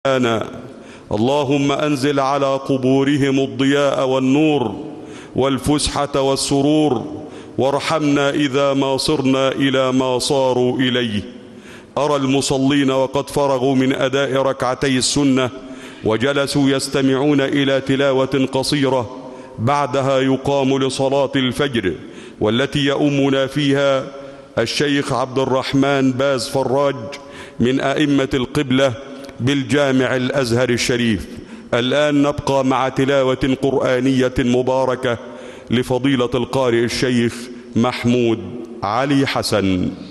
اللهم أنزل على قبورهم الضياء والنور والفسحة والسرور، وارحمنا إذا ما صرنا إلى ما صاروا إليه. أرى المصلين وقد فرغوا من أداء ركعتي السنة وجلسوا يستمعون إلى تلاوة قصيرة، بعدها يقام لصلاة الفجر، والتي يؤمنا فيها الشيخ عبد الرحمن باز فراج من أئمة القبلة بالجامع الأزهر الشريف. الآن نبقى مع تلاوة قرآنية مباركة لفضيلة القارئ الشيخ محمود علي حسن.